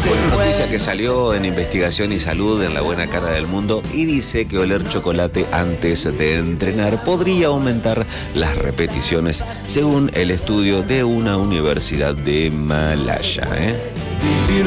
Fue una noticia que salió en Investigación y Salud en La Buena Cara del Mundo y dice que oler chocolate antes de entrenar podría aumentar las repeticiones, según el estudio de una universidad de Malaya.